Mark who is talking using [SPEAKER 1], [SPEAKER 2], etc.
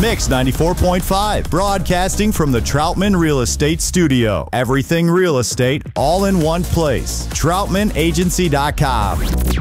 [SPEAKER 1] Mix 94.5, broadcasting from the Troutman Real Estate Studio. Everything real estate, all in one place. TroutmanAgency.com.